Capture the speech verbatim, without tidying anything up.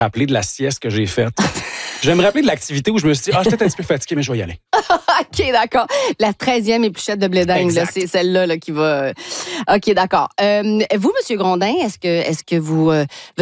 rappeler de la sieste que j'ai faite. Je vais me rappeler de l'activité où je me suis dit, ah, j'étais un petit peu fatigué, mais je vais y aller. OK, d'accord. La treizième épluchette de blé d'Inde, là, c'est celle-là là, qui va... OK, d'accord. Euh, vous, M. Grondin, est-ce que, est-ce que vous... Euh,